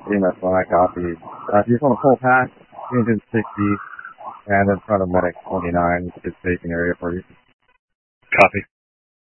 EMS 1, I copy. If you just want a full pack, engine 60, and in front of medic 29, it's a good staging area for you. Copy.